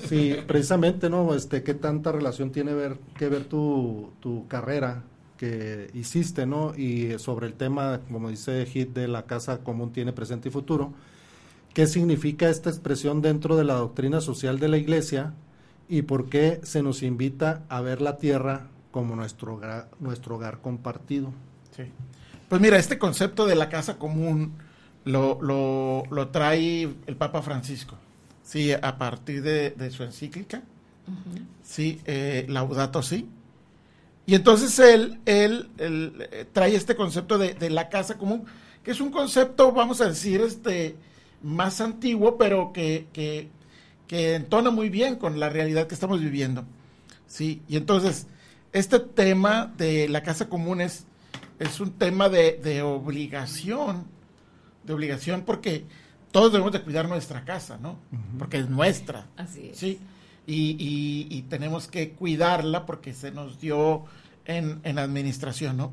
Sí, precisamente, ¿no? ¿Qué tanta relación tiene que ver tu carrera que hiciste, ¿no? Y sobre el tema, como dice Hit, de la casa común tiene presente y futuro. ¿Qué significa esta expresión dentro de la doctrina social de la Iglesia y por qué se nos invita a ver la tierra como nuestro hogar compartido? Sí. Pues mira, este concepto de la casa común lo trae el Papa Francisco, sí, a partir de su encíclica, sí, Laudato Si. Y entonces él trae este concepto de la casa común, que es un concepto, vamos a decir, más antiguo, pero que entona muy bien con la realidad que estamos viviendo. Sí, y entonces, este tema de la casa común es un tema de obligación, porque todos debemos de cuidar nuestra casa, ¿no? Porque es nuestra. Así es. Sí, y tenemos que cuidarla porque se nos dio en administración, ¿no?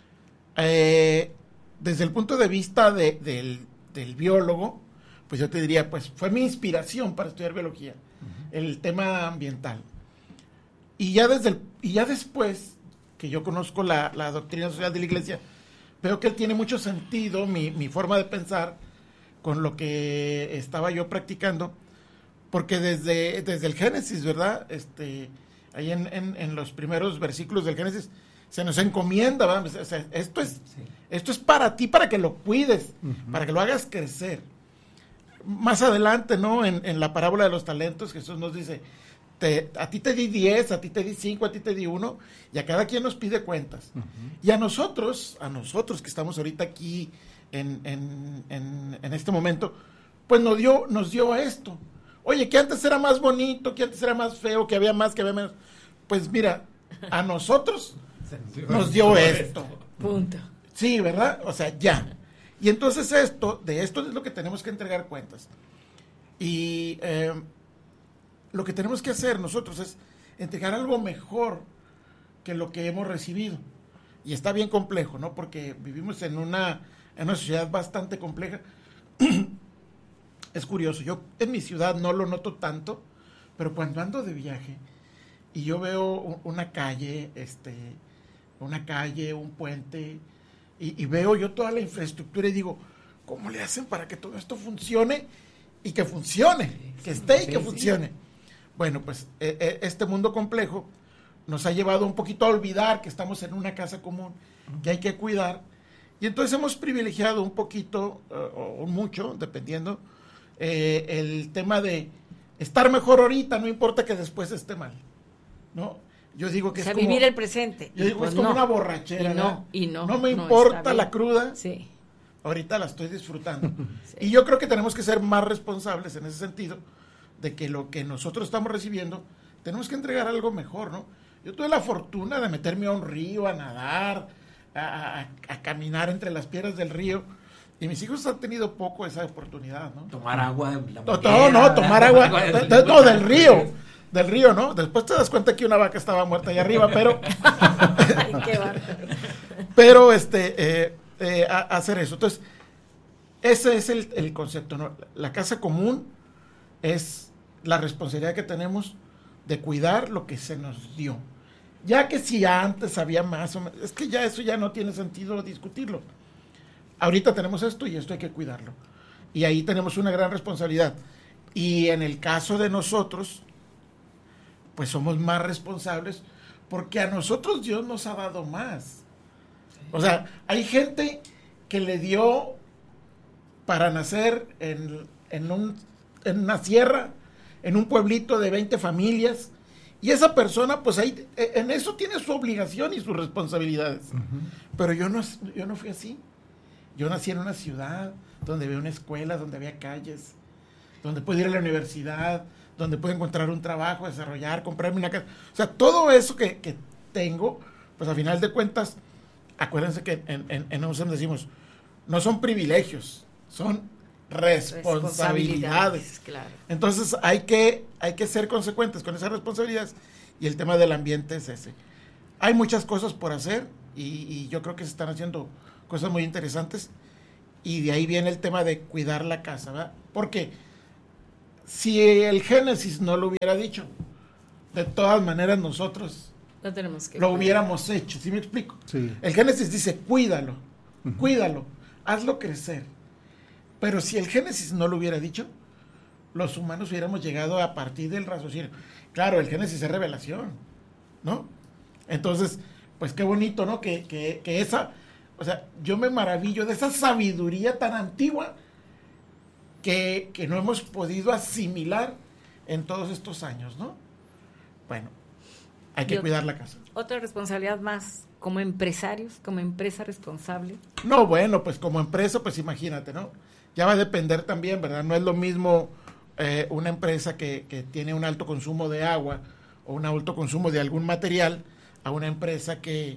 Desde el punto de vista del biólogo, pues yo te diría, pues fue mi inspiración para estudiar biología, el tema ambiental. Y ya después que yo conozco la doctrina social de la Iglesia, veo que tiene mucho sentido mi forma de pensar con lo que estaba yo practicando, porque desde el Génesis, ¿verdad? Ahí en los primeros versículos del Génesis se nos encomienda, ¿verdad? O sea, esto es para ti, para que lo cuides, para que lo hagas crecer. Más adelante, ¿no? En la parábola de los talentos, Jesús nos dice, a ti te di 10, a ti te di 5, a ti te di 1, y a cada quien nos pide cuentas. Y a nosotros que estamos ahorita aquí en este momento, pues nos dio esto. Oye, que antes era más bonito, que antes era más feo, que había más, que había menos. Pues mira, a nosotros nos dio esto. Punto. Sí, ¿verdad? O sea, ya. Y entonces de esto es lo que tenemos que entregar cuentas. Y lo que tenemos que hacer nosotros es entregar algo mejor que lo que hemos recibido. Y está bien complejo, ¿no? Porque vivimos en una sociedad bastante compleja. Es curioso, yo en mi ciudad no lo noto tanto, pero cuando ando de viaje y yo veo una calle, un puente, y veo yo toda la infraestructura y digo, ¿cómo le hacen para que todo esto funcione? Y que funcione, que esté y que funcione. Bueno, pues este mundo complejo nos ha llevado un poquito a olvidar que estamos en una casa común, que hay que cuidar, y entonces hemos privilegiado un poquito, o mucho, dependiendo, el tema de estar mejor ahorita, no importa que después esté mal, ¿no? Yo digo que o sea, es como vivir el presente. Yo digo, pues es como una borrachera, ¿no? No me importa la cruda, sí. Ahorita la estoy disfrutando. Sí. Y yo creo que tenemos que ser más responsables en ese sentido, de que lo que nosotros estamos recibiendo, tenemos que entregar algo mejor, ¿no? Yo tuve la fortuna de meterme a un río, a nadar, a caminar entre las piedras del río, y mis hijos han tenido poco esa oportunidad, ¿no? Tomar agua de la tomar agua, del río, ¿no? Después te das cuenta que una vaca estaba muerta allá arriba, pero Ay, qué bárbaro. pero hacer eso. Entonces, ese es el concepto, ¿no? La casa común es la responsabilidad que tenemos de cuidar lo que se nos dio. Ya que si antes había más o menos, es que ya eso ya no tiene sentido discutirlo. Ahorita tenemos esto y esto hay que cuidarlo. Y ahí tenemos una gran responsabilidad. Y en el caso de nosotros, pues somos más responsables porque a nosotros Dios nos ha dado más. O sea, hay gente que le dio para nacer en una sierra, en un pueblito de 20 familias, y esa persona, pues ahí, en eso tiene su obligación y sus responsabilidades. Pero yo no fui así. Yo nací en una ciudad donde había una escuela, donde había calles, donde puedo ir a la universidad, donde puedo encontrar un trabajo, desarrollar, comprarme una casa. O sea, todo eso que tengo, pues a final de cuentas, acuérdense que en USEM decimos, no son privilegios, son responsabilidades. Claro. Entonces hay que ser consecuentes con esas responsabilidades, y el tema del ambiente es ese. Hay muchas cosas por hacer y yo creo que se están haciendo cosas muy interesantes, y de ahí viene el tema de cuidar la casa, ¿verdad? Porque si el Génesis no lo hubiera dicho, de todas maneras nosotros No tenemos que lo hubiéramos hecho, ¿sí me explico? Sí. El Génesis dice, cuídalo, cuídalo, hazlo crecer. Pero si el Génesis no lo hubiera dicho, los humanos hubiéramos llegado a partir del raciocinio. Claro, el Génesis es revelación, ¿no? Entonces, pues qué bonito, ¿no? Que esa, o sea, yo me maravillo de esa sabiduría tan antigua que no hemos podido asimilar en todos estos años, ¿no? Bueno, hay que cuidar la casa. Otra responsabilidad más, como empresarios, como empresa responsable. No, bueno, pues como empresa, pues imagínate, ¿no? Ya va a depender también, ¿verdad? No es lo mismo una empresa que tiene un alto consumo de agua o un alto consumo de algún material a una empresa que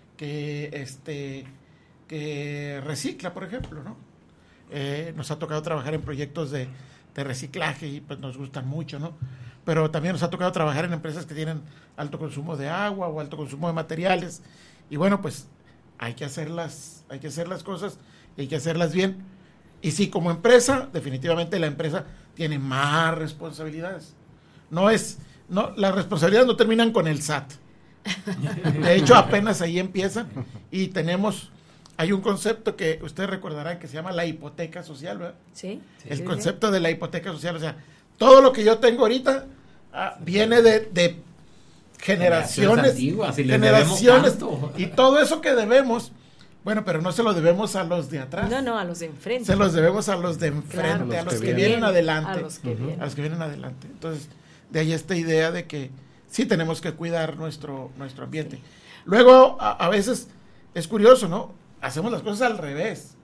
recicla, por ejemplo, ¿no? Nos ha tocado trabajar en proyectos de reciclaje y pues nos gustan mucho, ¿no? Pero también nos ha tocado trabajar en empresas que tienen alto consumo de agua o alto consumo de materiales. Y bueno, pues hay que hacer las cosas y hay que hacerlas bien. Y sí, como empresa, definitivamente la empresa tiene más responsabilidades. No, las responsabilidades no terminan con el SAT. De hecho, apenas ahí empiezan y hay un concepto que ustedes recordarán que se llama la hipoteca social, ¿verdad? Sí. El concepto de la hipoteca social, o sea, todo lo que yo tengo ahorita viene de generaciones antiguas, y y todo eso que debemos, bueno, pero no se lo debemos a los de atrás. No, a los de enfrente. Se los debemos a los de enfrente, Claro, a los que vienen adelante. A los que vienen. A los que vienen adelante. Entonces, de ahí esta idea de que sí tenemos que cuidar nuestro ambiente. Sí. Luego, a veces, es curioso, ¿no? Hacemos las cosas al revés.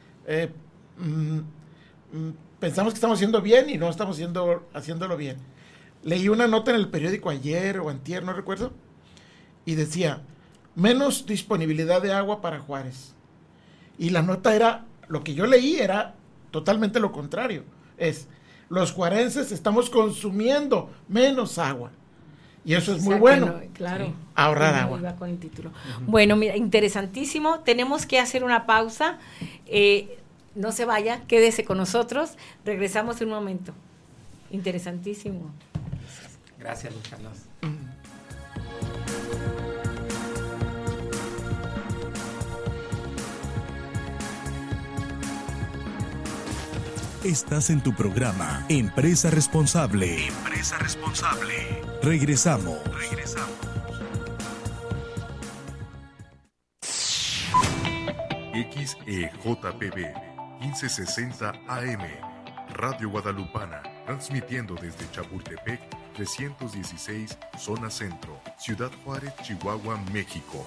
Pensamos que estamos haciendo bien y no estamos haciéndolo bien. Leí una nota en el periódico ayer o antier, no recuerdo, y decía, menos disponibilidad de agua para Juárez. Y la nota era, lo que yo leí era totalmente lo contrario. Los juarenses estamos consumiendo menos agua. Y eso es muy bueno. Claro. Sí. Ahorrar agua. Iba con el título. Bueno, mira, interesantísimo. Tenemos que hacer una pausa. No se vaya, quédese con nosotros. Regresamos en un momento. Interesantísimo. Gracias, Luz Carlos. Estás en tu programa Empresa Responsable. Empresa Responsable. Regresamos. XEJPB 1560 AM, Radio Guadalupana, transmitiendo desde Chapultepec 316, Zona Centro, Ciudad Juárez, Chihuahua, México.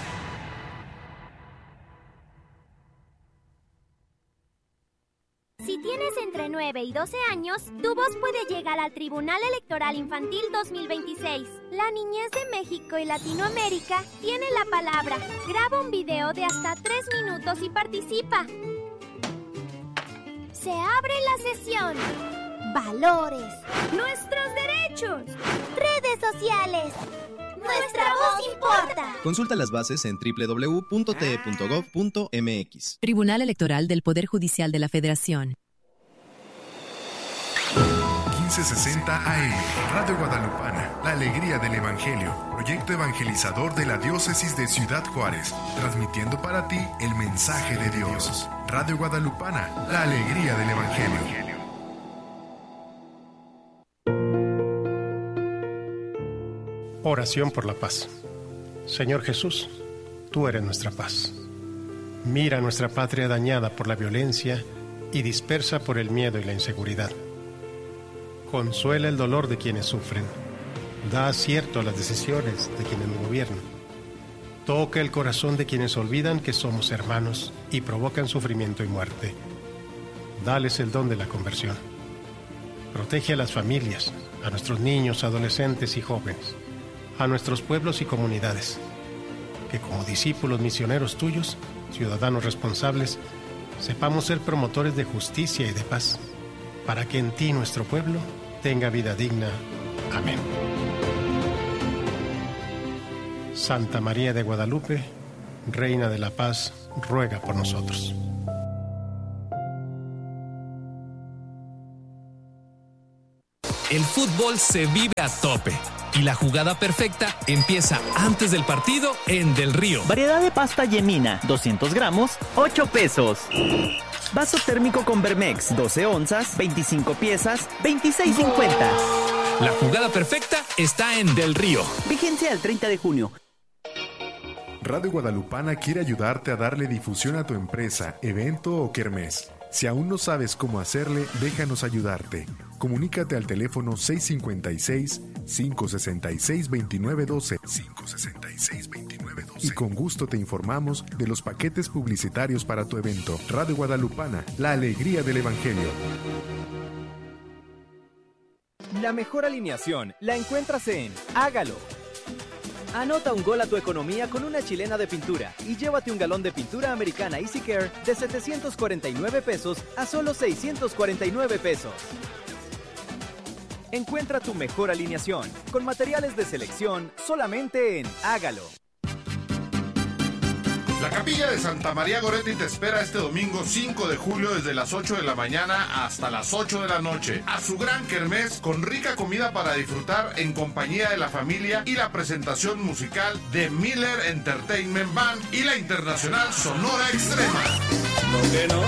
Si tienes entre 9 y 12 años, tu voz puede llegar al Tribunal Electoral Infantil 2026. La niñez de México y Latinoamérica tiene la palabra. Graba un video de hasta 3 minutos y participa. Se abre la sesión. Valores. Nuestros derechos. Redes sociales. Nuestra voz importa. Consulta las bases en www.te.gov.mx. Tribunal Electoral del Poder Judicial de la Federación. 1560 AM, Radio Guadalupana, la alegría del Evangelio, proyecto evangelizador de la diócesis de Ciudad Juárez, transmitiendo para ti el mensaje de Dios. Radio Guadalupana, la alegría del Evangelio. Oración por la paz. Señor Jesús, tú eres nuestra paz. Mira nuestra patria dañada por la violencia y dispersa por el miedo y la inseguridad. Consuela el dolor de quienes sufren. Da acierto a las decisiones de quienes nos gobiernan. Toca el corazón de quienes olvidan que somos hermanos y provocan sufrimiento y muerte. Dales el don de la conversión. Protege a las familias, a nuestros niños, adolescentes y jóvenes, a nuestros pueblos y comunidades, que como discípulos misioneros tuyos, ciudadanos responsables, sepamos ser promotores de justicia y de paz, para que en ti nuestro pueblo tenga vida digna. Amén. Santa María de Guadalupe, Reina de la Paz, ruega por nosotros. El fútbol se vive a tope y la jugada perfecta empieza antes del partido en Del Río. Variedad de pasta Yemina, 200 gramos, 8 pesos. Vaso térmico con Vermex, 12 onzas, 25 piezas, 26.50. La jugada perfecta está en Del Río. Vigencia al 30 de junio. Radio Guadalupana quiere ayudarte a darle difusión a tu empresa, evento o kermés. Si aún no sabes cómo hacerle, déjanos ayudarte. Comunícate al teléfono 656-566-2912 y con gusto te informamos de los paquetes publicitarios para tu evento. Radio Guadalupana, la alegría del Evangelio. La mejor alineación la encuentras en Hágalo. Anota un gol a tu economía con una chilena de pintura y llévate un galón de pintura americana Easy Care de 749 pesos a solo 649 pesos. Encuentra tu mejor alineación con materiales de selección solamente en Hágalo. La Capilla de Santa María Goretti te espera este domingo 5 de julio desde las 8 de la mañana hasta las 8 de la noche a su gran kermés con rica comida para disfrutar en compañía de la familia y la presentación musical de Miller Entertainment Band y la internacional Sonora Extrema. ¿Por qué no?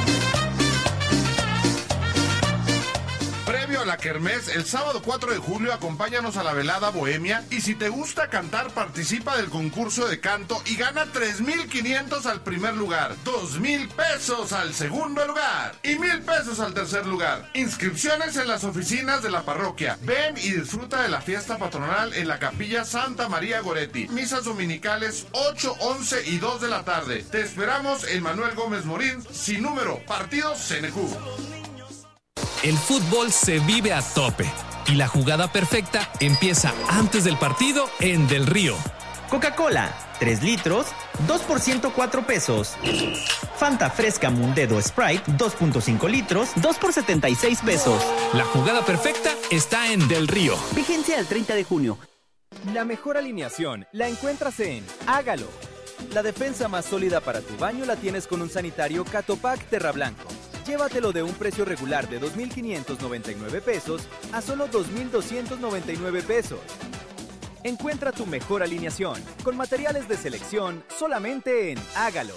Previo a la kermés, el sábado 4 de julio acompáñanos a la velada bohemia y si te gusta cantar participa del concurso de canto y gana 3,500 al primer lugar, 2,000 pesos al segundo lugar y 1,000 pesos al tercer lugar. Inscripciones en las oficinas de la parroquia. Ven y disfruta de la fiesta patronal en la Capilla Santa María Goretti. Misas dominicales 8, 11 y 2 de la tarde. Te esperamos en Manuel Gómez Morín, sin número, partido CNQ. El fútbol se vive a tope y la jugada perfecta empieza antes del partido en Del Río. Coca-Cola, 3 litros, 2 por 104 pesos. Fanta Fresca Mundedo Sprite, 2.5 litros, 2 por 76 pesos. La jugada perfecta está en Del Río. Vigencia al 30 de junio. La mejor alineación la encuentras en Hágalo. La defensa más sólida para tu baño la tienes con un sanitario Catopac Terra Blanco. Llévatelo de un precio regular de 2,599 pesos a solo 2,299 pesos. Encuentra tu mejor alineación con materiales de selección solamente en Hágalo.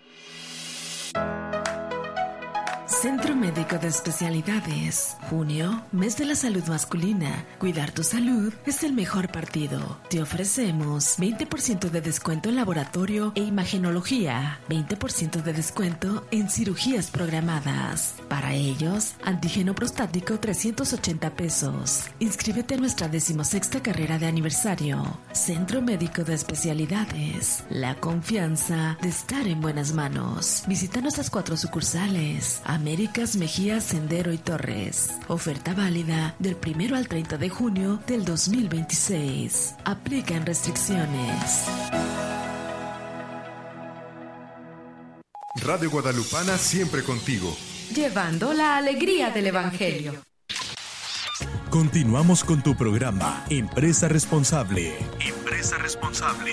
Centro Médico de Especialidades. Junio, mes de la salud masculina. Cuidar tu salud es el mejor partido. Te ofrecemos 20% de descuento en laboratorio e imagenología, 20% de descuento en cirugías programadas. Para ellos, antígeno prostático 380 pesos. Inscríbete a nuestra 16ª carrera de aniversario. Centro Médico de Especialidades. La confianza de estar en buenas manos. Visita nuestras 4 sucursales. Américas, Mejía, Sendero y Torres. Oferta válida del 1 al 30 de junio del 2026. Aplican restricciones. Radio Guadalupana siempre contigo. Llevando la alegría del Evangelio. Continuamos con tu programa Empresa Responsable. Empresa Responsable.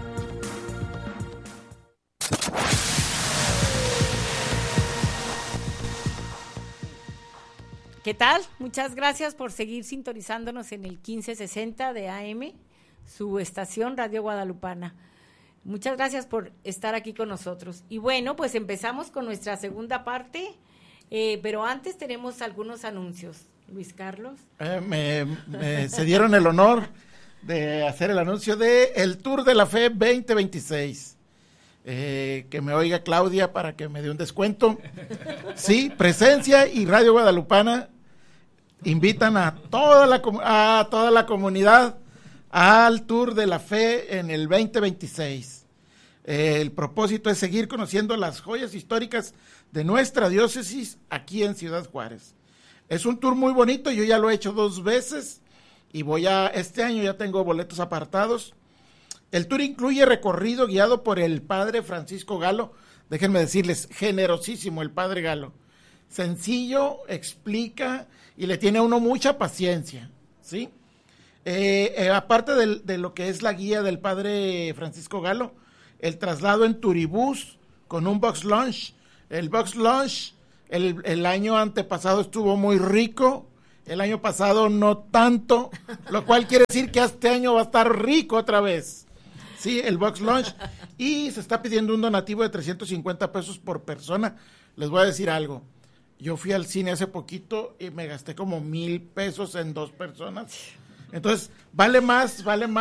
¿Qué tal? Muchas gracias por seguir sintonizándonos en el 1560 de AM, su estación Radio Guadalupana. Muchas gracias por estar aquí con nosotros. Y bueno, pues empezamos con nuestra segunda parte, pero antes tenemos algunos anuncios. Luis Carlos. Se dieron el honor de hacer el anuncio de el Tour de la Fe 2026. Que me oiga Claudia para que me dé un descuento. Sí, Presencia y Radio Guadalupana invitan a toda la comunidad al Tour de la Fe en el 2026. El propósito es seguir conociendo las joyas históricas de nuestra diócesis aquí en Ciudad Juárez. Es un tour muy bonito, yo ya lo he hecho 2 veces y este año ya tengo boletos apartados. El tour incluye recorrido guiado por el padre Francisco Galo. Déjenme decirles, generosísimo el padre Galo. Sencillo, explica y le tiene a uno mucha paciencia, ¿sí? Aparte de lo que es la guía del padre Francisco Galo, el traslado en turibús con un box lunch. El box lunch el año antepasado estuvo muy rico, El año pasado no tanto, lo cual quiere decir que este año va a estar rico otra vez. Sí, el Box Lunch. Y se está pidiendo un donativo de 350 pesos por persona. Les voy a decir algo. Yo fui al cine hace poquito y me gasté como 1,000 pesos en 2 personas. Entonces, vale más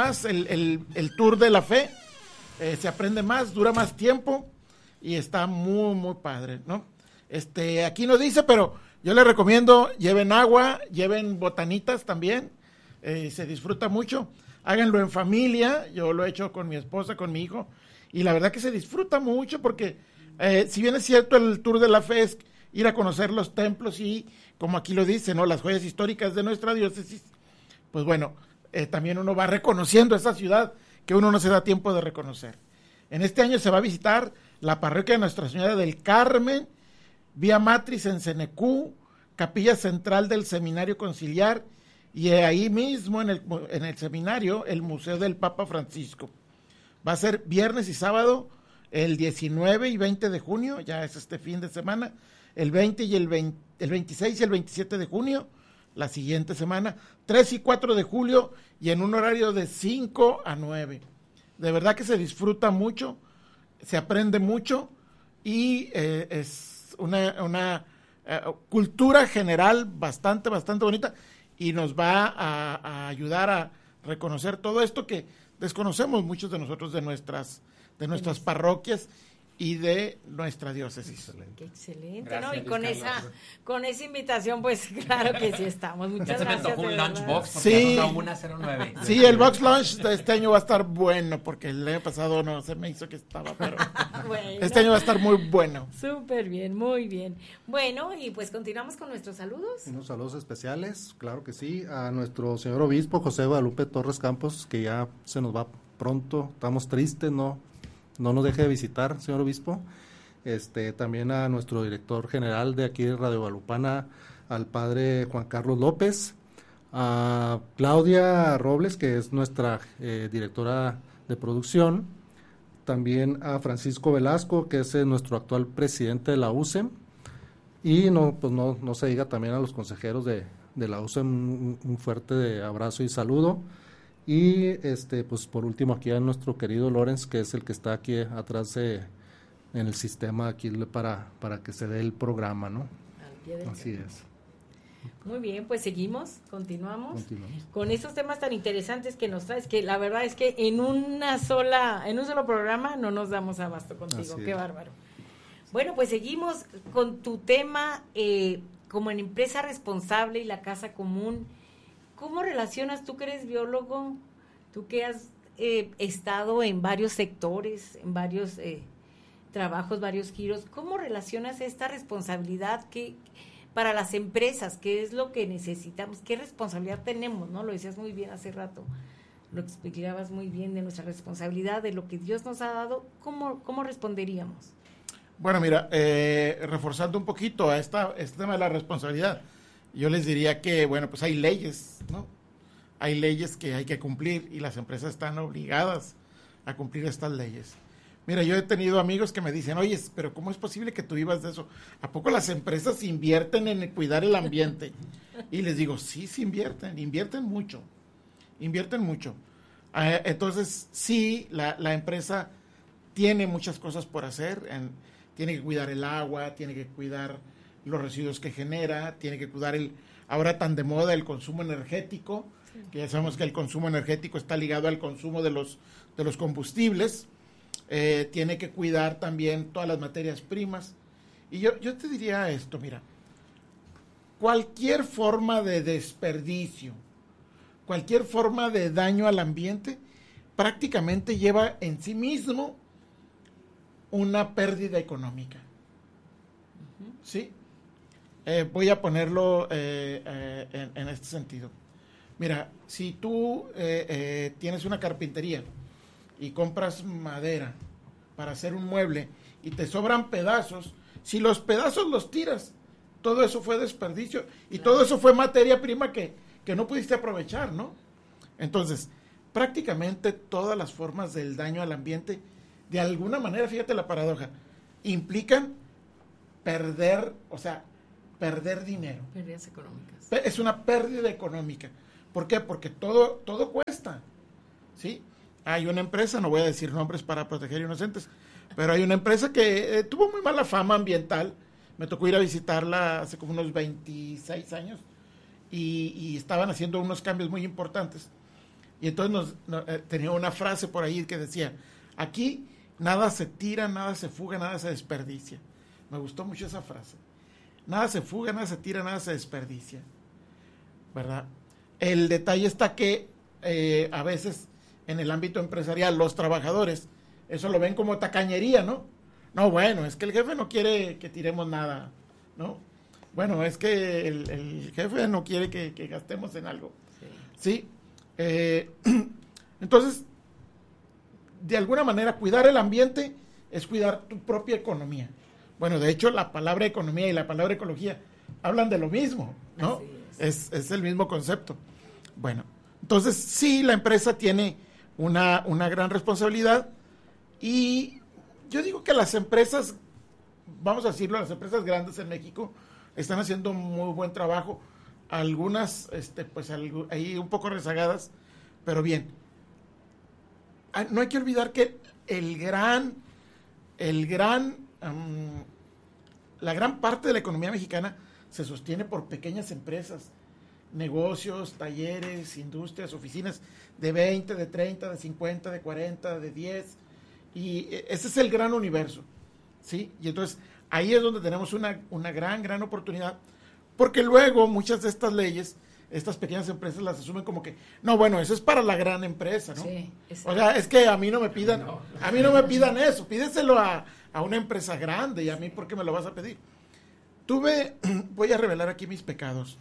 el tour de la fe. Se aprende más, dura más tiempo y está muy, muy padre, ¿no? Aquí no dice, pero yo les recomiendo, lleven agua, lleven botanitas también. Se disfruta mucho. Háganlo en familia. Yo lo he hecho con mi esposa, con mi hijo. Y la verdad que se disfruta mucho porque, si bien es cierto, el tour de la fe es ir a conocer los templos y, como aquí lo dice, ¿no?, las joyas históricas de nuestra diócesis, pues bueno, también uno va reconociendo esa ciudad que uno no se da tiempo de reconocer. En este año se va a visitar la parroquia de Nuestra Señora del Carmen, Vía Matriz en Cenecú, Capilla Central del Seminario Conciliar y ahí mismo en el seminario el Museo del Papa Francisco. Va a ser viernes y sábado, el 19 y 20 de junio, ya es este fin de semana, el 20 y el 26 y el 27 de junio, la siguiente semana, 3 y 4 de julio y en un horario de 5 a 9. De verdad que se disfruta mucho, se aprende mucho y es una cultura general bastante bonita y nos va a ayudar a reconocer todo esto que desconocemos muchos de nosotros de nuestras parroquias y de nuestra diócesis. Qué excelente, Gracias, ¿no? Y Luis con esa invitación, pues claro que sí estamos. Muchas gracias. Ya se me antojó un lunchbox porque sí, son 1:09. Sí, el Box Lunch de este año va a estar bueno porque el año pasado no se me hizo que estaba, pero bueno, este año va a estar muy bueno. Súper bien, muy bien. Bueno, y pues continuamos con nuestros saludos. Unos saludos especiales, claro que sí, a nuestro señor obispo José Guadalupe Torres Campos, que ya se nos va pronto, estamos tristes, no nos deje de visitar, señor obispo. También a nuestro director general de aquí de Radio Guadalupana, al padre Juan Carlos López, a Claudia Robles, que es nuestra directora de producción, también a Francisco Velasco, que es nuestro actual presidente de la UCEM, y no se diga también a los consejeros de la UCEM, un fuerte abrazo y saludo. Y pues por último aquí a nuestro querido Lorenz, que es el que está aquí atrás en el sistema aquí para que se dé el programa, ¿no? Así es. Muy bien, pues continuamos con esos temas tan interesantes que nos traes, que la verdad es que en un solo programa no nos damos abasto contigo. Qué bárbaro. Bueno, pues seguimos con tu tema como en empresa responsable y la casa común. ¿Cómo relacionas, tú que eres biólogo, tú que has estado en varios sectores, en varios trabajos, varios giros, cómo relacionas esta responsabilidad para las empresas? ¿Qué es lo que necesitamos? ¿Qué responsabilidad tenemos? ¿No? Lo decías muy bien hace rato, lo explicabas muy bien de nuestra responsabilidad, de lo que Dios nos ha dado. ¿Cómo responderíamos? Bueno, mira, reforzando un poquito a este tema de la responsabilidad, yo les diría que, bueno, pues hay leyes, ¿no? Hay leyes que hay que cumplir y las empresas están obligadas a cumplir estas leyes. Mira, yo he tenido amigos que me dicen, oye, pero ¿cómo es posible que tú vivas de eso? ¿A poco las empresas invierten en cuidar el ambiente? Y les digo, sí invierten mucho. Entonces, sí, la empresa tiene muchas cosas por hacer, tiene que cuidar el agua, tiene que cuidar los residuos que genera, tiene que cuidar ahora tan de moda el consumo energético, que ya sabemos que el consumo energético está ligado al consumo de los combustibles, tiene que cuidar también todas las materias primas. Y yo te diría esto, mira, cualquier forma de desperdicio, cualquier forma de daño al ambiente, prácticamente lleva en sí mismo una pérdida económica. ¿Sí? Voy a ponerlo en este sentido. Mira, si tú tienes una carpintería y compras madera para hacer un mueble y te sobran pedazos, si los pedazos los tiras, todo eso fue desperdicio y todo eso fue materia prima que no pudiste aprovechar, ¿no? Entonces, prácticamente todas las formas del daño al ambiente, de alguna manera, fíjate la paradoja, implican perder, o sea, perder dinero. Pérdidas económicas. Es una pérdida económica. ¿Por qué? Porque todo cuesta, ¿sí? Hay una empresa, no voy a decir nombres para proteger inocentes, pero hay una empresa que tuvo muy mala fama ambiental. Me tocó ir a visitarla hace como unos 26 años y estaban haciendo unos cambios muy importantes. Y entonces tenía una frase por ahí que decía, aquí nada se tira, nada se fuga, nada se desperdicia. Me gustó mucho esa frase. Nada se fuga, nada se tira, nada se desperdicia, ¿verdad? El detalle está que a veces en el ámbito empresarial los trabajadores eso lo ven como tacañería, ¿no? No, bueno, es que el jefe no quiere que tiremos nada, ¿no? Bueno, es que el jefe no quiere que gastemos en algo, ¿sí? Entonces, de alguna manera, cuidar el ambiente es cuidar tu propia economía. Bueno, de hecho, la palabra economía y la palabra ecología hablan de lo mismo, ¿no? Es el mismo concepto. Bueno, entonces sí, la empresa tiene una gran responsabilidad y yo digo que las empresas, vamos a decirlo, las empresas grandes en México están haciendo muy buen trabajo, algunas pues ahí un poco rezagadas, pero bien. No hay que olvidar que la gran parte de la economía mexicana se sostiene por pequeñas empresas, negocios, talleres, industrias, oficinas de 20, de 30, de 50, de 40, de 10, y ese es el gran universo, ¿sí? Y entonces ahí es donde tenemos una gran oportunidad, porque luego muchas de estas leyes, estas pequeñas empresas las asumen como que, no, bueno, eso es para la gran empresa, ¿no? Sí, o sea, es que a mí no me pidan, eso, pídeselo a una empresa grande, y a mí, ¿por qué me lo vas a pedir? Voy a revelar aquí mis pecados.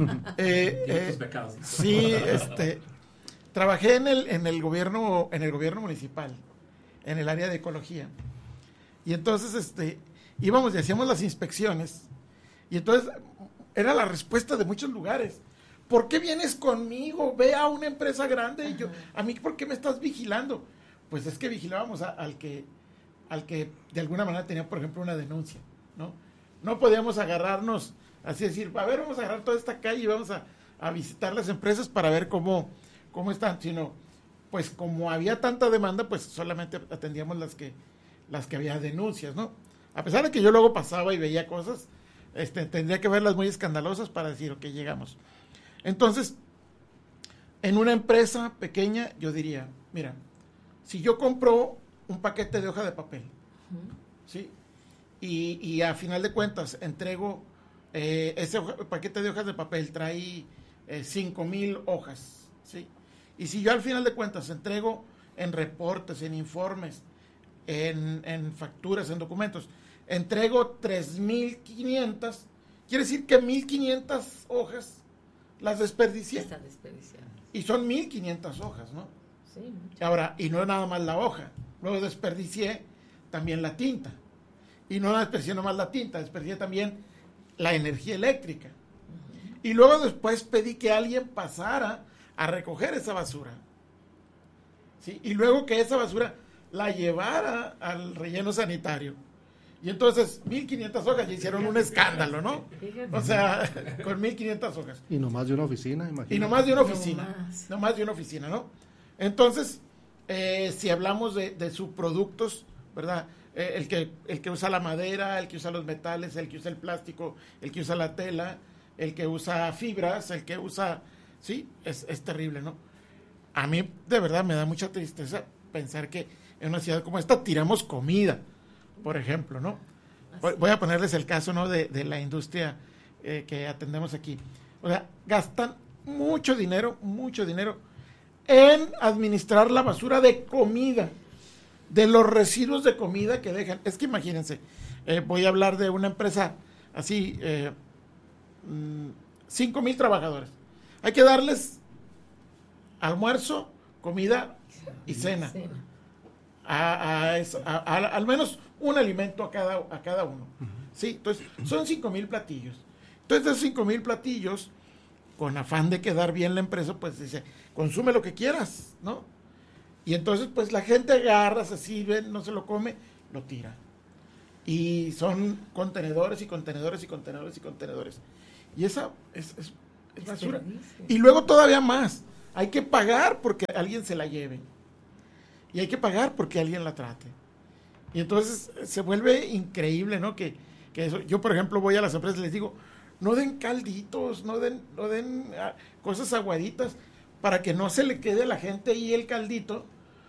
Tus pecados. Sí, trabajé en el gobierno municipal, en el área de ecología. Y entonces, íbamos y hacíamos las inspecciones, y entonces era la respuesta de muchos lugares. ¿Por qué vienes conmigo? Ve a una empresa grande. Y yo, ¿a mí por qué me estás vigilando? Pues es que vigilábamos al que de alguna manera tenía, por ejemplo, una denuncia, ¿no? No podíamos agarrarnos, así decir, a ver, vamos a agarrar toda esta calle y vamos a visitar las empresas para ver cómo están, sino, pues como había tanta demanda, pues solamente atendíamos las que había denuncias, ¿no? A pesar de que yo luego pasaba y veía cosas, tendría que verlas muy escandalosas para decir, ok, llegamos. Entonces, en una empresa pequeña, yo diría, mira, si yo compro un paquete de hoja de papel, ¿sí? Y a final de cuentas entrego, ese paquete de hojas de papel trae 5,000 hojas, ¿sí? Y si yo al final de cuentas entrego en reportes, en informes, en facturas, en documentos, entrego 3,500, quiere decir que 1,500 hojas las desperdicié. Están desperdiciadas. Y son 1,500 hojas, ¿no? Sí, mucho. Ahora, y no es nada más la hoja, luego desperdicié también la tinta. Y no desperdicié nomás la tinta, desperdicié también la energía eléctrica. Y luego después pedí que alguien pasara a recoger esa basura, ¿sí? Y luego que esa basura la llevara al relleno sanitario. Y entonces 1,500 hojas ya hicieron un escándalo, ¿no? O sea, con 1,500 hojas. Y nomás de una oficina, imagínate. Y nomás de una oficina, ¿no? Entonces, si hablamos de subproductos, ¿verdad? El que usa la madera, el que usa los metales, el que usa el plástico, el que usa la tela, el que usa fibras, el que usa... Sí, es terrible, ¿no? A mí, de verdad, me da mucha tristeza pensar que en una ciudad como esta tiramos comida, por ejemplo, ¿no? Voy a ponerles el caso, ¿no? De la industria que atendemos aquí. O sea, gastan mucho dinero en administrar la basura de comida, de los residuos de comida que dejan. Es que imagínense, voy a hablar de una empresa así, 5,000 trabajadores. Hay que darles almuerzo, comida y cena. Al menos un alimento a cada uno. ¿Sí? Entonces, son 5,000 platillos. Entonces, esos 5,000 platillos, con afán de quedar bien la empresa, pues dice, consume lo que quieras, ¿no? Y entonces, pues la gente agarra, se sirve, no se lo come, lo tira. y son contenedores y contenedores y contenedores y contenedores. Y esa es basura. Y luego todavía más. Hay que pagar porque alguien se la lleve. Y hay que pagar porque alguien la trate. Y entonces se vuelve increíble, ¿no? Que eso. Yo, por ejemplo, voy a las empresas y les digo, no den calditos, no den cosas aguaditas para que no se le quede a la gente ahí el caldito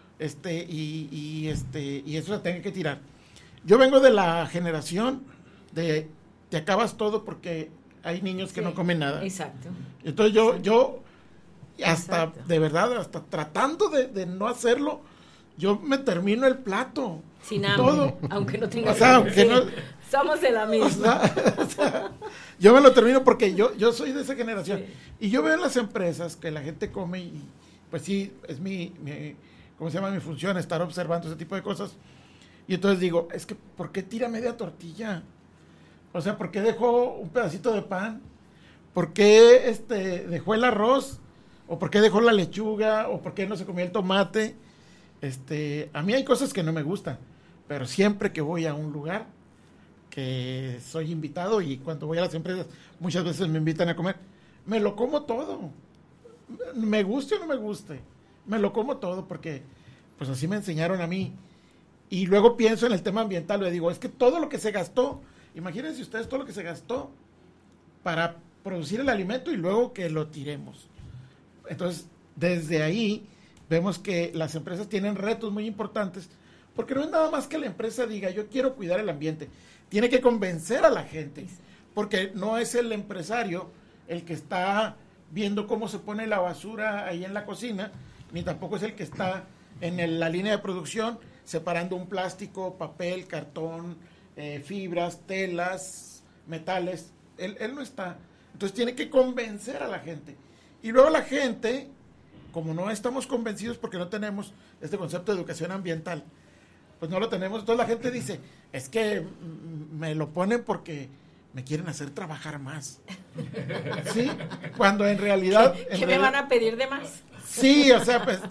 y eso se tenga que tirar. Yo vengo de la generación de te acabas todo porque hay niños que no comen nada. Exacto. Entonces yo hasta, de verdad, hasta tratando de no hacerlo, yo me termino el plato. Sin hambre, todo. Aunque no tenga aunque no, somos de la misma. O sea, yo me lo termino porque yo soy de esa generación. Sí. Y yo veo en las empresas que la gente come y pues sí, es mi ¿cómo se llama? Mi función, estar observando ese tipo de cosas. Y entonces digo, es que ¿por qué tira media tortilla? O sea, ¿por qué dejó un pedacito de pan? ¿Por qué dejó el arroz? ¿O por qué dejó la lechuga? ¿O por qué no se comió el tomate? A mí hay cosas que no me gustan, pero siempre que voy a un lugar que soy invitado, y cuando voy a las empresas muchas veces me invitan a comer, me lo como todo, me guste o no me guste, me lo como todo porque pues así me enseñaron a mí. Y luego pienso en el tema ambiental, le digo, es que todo lo que se gastó, imagínense ustedes todo lo que se gastó para producir el alimento y luego que lo tiremos. Entonces, desde ahí vemos que las empresas tienen retos muy importantes, porque no es nada más que la empresa diga, yo quiero cuidar el ambiente. Tiene que convencer a la gente, porque no es el empresario el que está viendo cómo se pone la basura ahí en la cocina, ni tampoco es el que está en la línea de producción separando un plástico, papel, cartón, fibras, telas, metales. Él no está. Entonces tiene que convencer a la gente. Y luego la gente, como no estamos convencidos porque no tenemos este concepto de educación ambiental, pues no lo tenemos. Entonces la gente dice, es que me lo ponen porque me quieren hacer trabajar más. ¿Sí? Cuando en realidad... ¿Qué me van a pedir de más? Sí, o sea, pues,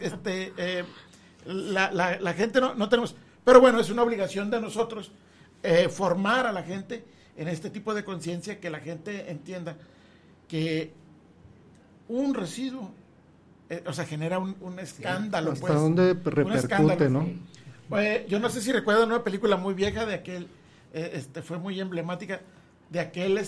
la gente no tenemos... Pero bueno, es una obligación de nosotros formar a la gente en este tipo de conciencia, que la gente entienda que un residuo, o sea, genera un escándalo. ¿Hasta dónde repercute, no? Yo no sé si recuerdan una película muy vieja de aquel, fue muy emblemática, de aquel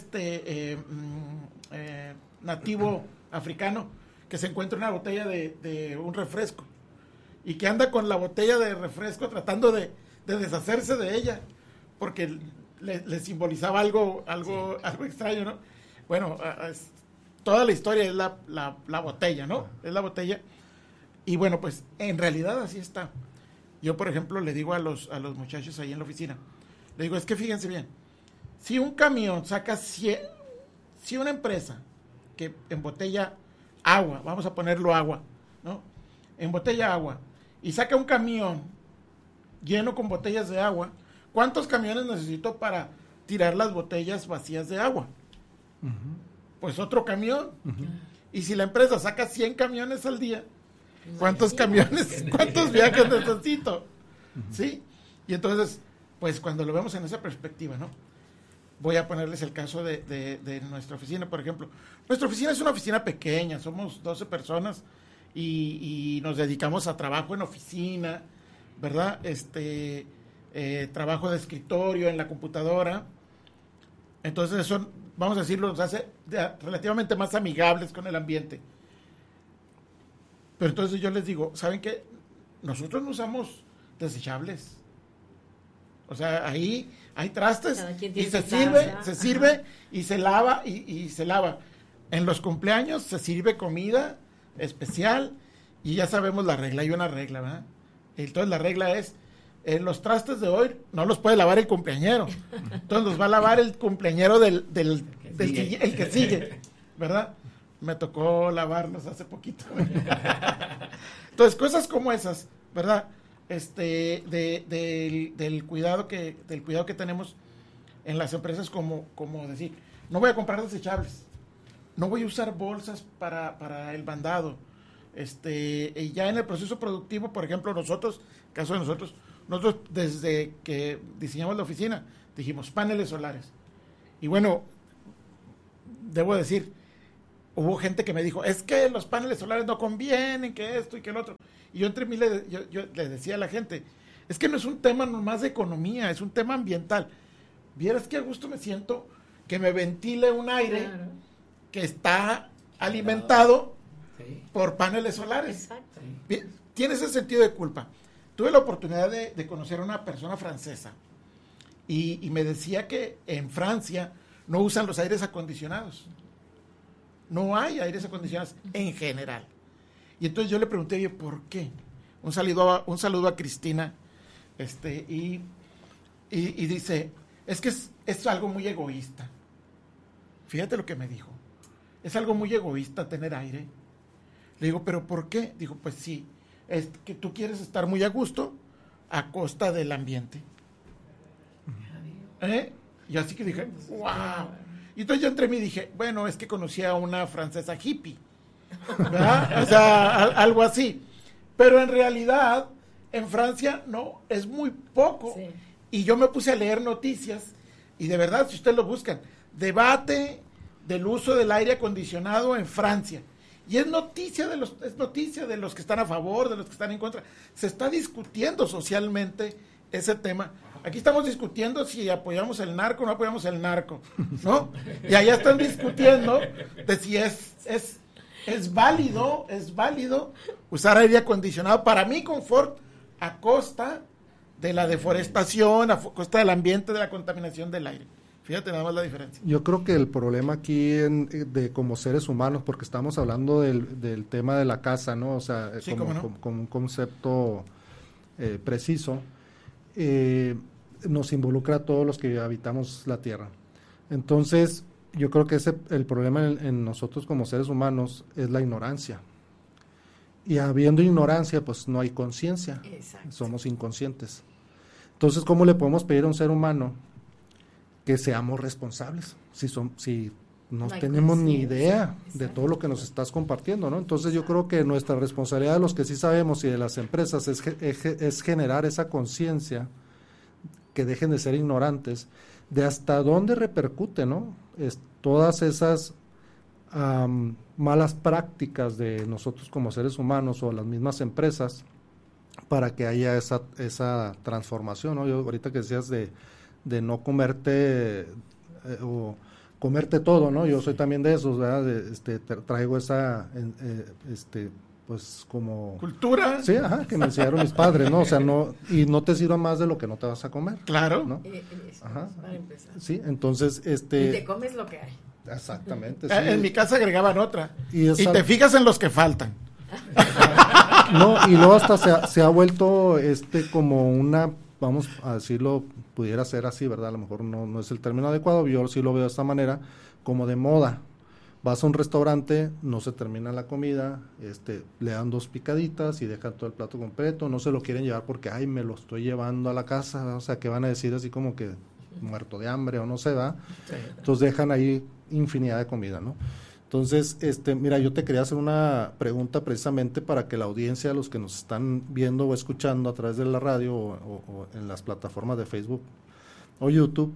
nativo africano que se encuentra una botella de un refresco y que anda con la botella de refresco tratando de deshacerse de ella porque le simbolizaba algo extraño, ¿no? Bueno, toda la historia es la botella, ¿no? Es la botella. Y bueno, pues en realidad así está. Yo, por ejemplo, le digo a los muchachos ahí en la oficina, le digo, es que fíjense bien, si un camión saca si una empresa que embotella agua, vamos a ponerlo agua, ¿no? Embotella agua y saca un camión lleno con botellas de agua, ¿cuántos camiones necesito para tirar las botellas vacías de agua? Uh-huh. Pues otro camión. Uh-huh. Y si la empresa saca 100 camiones al día, ¿cuántos camiones, cuántos viajes necesito? Uh-huh. ¿Sí? Y entonces, pues cuando lo vemos en esa perspectiva, ¿no? Voy a ponerles el caso de nuestra oficina, por ejemplo. Nuestra oficina es una oficina pequeña, somos 12 personas y nos dedicamos a trabajo en oficina, ¿verdad? Trabajo de escritorio en la computadora. Entonces eso, vamos a decirlo, nos hace relativamente más amigables con el ambiente. Pero entonces yo les digo, ¿saben qué? Nosotros no usamos desechables. O sea, ahí hay trastes y se sirve y se lava y se lava. En los cumpleaños se sirve comida especial y ya sabemos la regla, hay una regla, ¿verdad? Entonces la regla es, en los trastes de hoy no los puede lavar el cumpleañero. Entonces los va a lavar el cumpleañero el que sigue, ¿verdad? Me tocó lavarlos hace poquito. Entonces, cosas como esas, ¿verdad? Del cuidado que tenemos en las empresas, como decir, no voy a comprar desechables, no voy a usar bolsas para el mandado. Y ya en el proceso productivo, por ejemplo, nosotros desde que diseñamos la oficina, dijimos, paneles solares. Y bueno, debo decir, hubo gente que me dijo, es que los paneles solares no convienen, que esto y que el otro. Y yo entre mí yo le decía a la gente, es que no es un tema nomás de economía, es un tema ambiental. Vieras que a gusto me siento que me ventile un aire que está alimentado por paneles solares. Exacto. Tiene ese sentido de culpa. Tuve la oportunidad de conocer a una persona francesa y me decía que en Francia no usan los aires acondicionados. No hay aires acondicionados en general. Y entonces yo le pregunté, oye, ¿por qué? Un saludo a Cristina, y dice, es que es algo muy egoísta. Fíjate lo que me dijo. Es algo muy egoísta tener aire. Le digo, ¿pero por qué? Dijo, pues sí, es que tú quieres estar muy a gusto a costa del ambiente. Y así que dije, wow. Y entonces yo entre mí dije, bueno, es que conocí a una francesa hippie, ¿verdad? O sea, algo así. Pero en realidad, en Francia, no, es muy poco. Sí. Y yo me puse a leer noticias, y de verdad, si ustedes lo buscan, debate del uso del aire acondicionado en Francia. Y es noticia de los que están a favor, de los que están en contra. Se está discutiendo socialmente ese tema. Aquí estamos discutiendo si apoyamos el narco o no apoyamos el narco, ¿no? Y allá están discutiendo de si es válido usar aire acondicionado para mi confort a costa de la deforestación, a costa del ambiente, de la contaminación del aire. Fíjate nada más la diferencia. Yo creo que el problema aquí de como seres humanos, porque estamos hablando del tema de la casa, ¿no? O sea, sí, como un concepto preciso, nos involucra a todos los que habitamos la Tierra. Entonces, yo creo que el problema en nosotros como seres humanos es la ignorancia. Y habiendo ignorancia, pues no hay conciencia. Somos inconscientes. Entonces, ¿cómo le podemos pedir a un ser humano que seamos responsables si no tenemos ni idea de todo lo que nos estás compartiendo, ¿no? Entonces yo creo que nuestra responsabilidad de los que sí sabemos y de las empresas es generar esa conciencia, que dejen de ser ignorantes, de hasta dónde repercute, ¿no? Todas esas malas prácticas de nosotros como seres humanos o las mismas empresas, para que haya esa transformación, ¿no? Yo ahorita que decías de no comerte o comerte todo, ¿no? Yo soy también de esos, ¿verdad? Traigo esa pues como cultura. Sí, que me enseñaron mis padres, ¿no? O sea, no te sirva más de lo que no te vas a comer. Claro. ¿No? Para empezar. Sí, entonces y te comes lo que hay. Exactamente. Sí. En mi casa agregaban otra. Y te fijas en los que faltan. No, y luego hasta se ha vuelto como una, vamos a decirlo, pudiera ser así, ¿verdad? A lo mejor no es el término adecuado, yo sí lo veo de esta manera, como de moda. Vas a un restaurante, no se termina la comida, le dan 2 picaditas y dejan todo el plato completo, no se lo quieren llevar porque, me lo estoy llevando a la casa, ¿verdad? O sea, que van a decir así como que muerto de hambre o no sé, ¿verdad? Sí. Entonces dejan ahí infinidad de comida, ¿no? Entonces, mira, yo te quería hacer una pregunta precisamente para que la audiencia, los que nos están viendo o escuchando a través de la radio o en las plataformas de Facebook o YouTube,